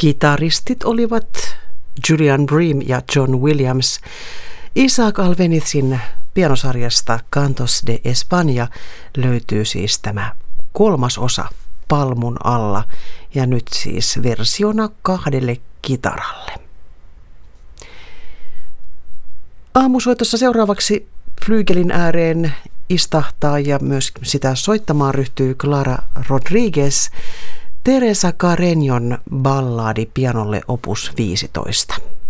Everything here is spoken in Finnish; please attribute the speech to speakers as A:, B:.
A: Kitaristit olivat Julian Bream ja John Williams. Isaac Albénizin pianosarjasta Cantos de España löytyy siis tämä 3. osa Palmun alla ja nyt siis versiona 2 kitaralle. Aamusoitossa seuraavaksi flyygelin ääreen istahtaa ja myös sitä soittamaan ryhtyy Clara Rodriguez, Teresa Carreñon balladi pianolle opus 15.